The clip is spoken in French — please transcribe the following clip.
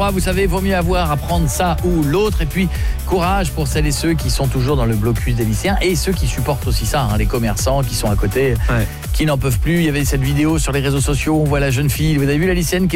froid, vous savez, vaut mieux avoir à prendre ça ou l'autre. Et puis, courage pour celles et ceux qui sont toujours dans le blocus des lycéens et ceux qui supportent aussi ça, les commerçants qui sont à côté, qui n'en peuvent plus. Il y avait cette vidéo sur les réseaux sociaux, on voit la jeune fille, vous avez vu la lycéenne qui